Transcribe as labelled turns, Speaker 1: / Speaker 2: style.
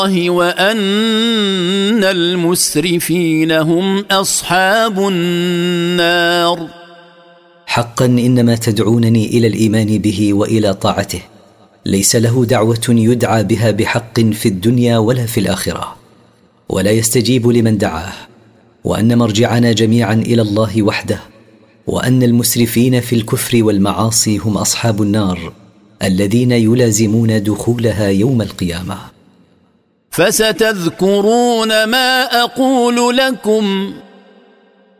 Speaker 1: وأن المسرفين هم أصحاب النار.
Speaker 2: حقا إنما تدعونني إلى الإيمان به وإلى طاعته، ليس له دعوة يدعى بها بحق في الدنيا ولا في الآخرة، ولا يستجيب لمن دعاه، وأن مرجعنا جميعا إلى الله وحده، وأن المسرفين في الكفر والمعاصي هم أصحاب النار الذين يلازمون دخولها يوم القيامة.
Speaker 1: فستذكرون ما أقول لكم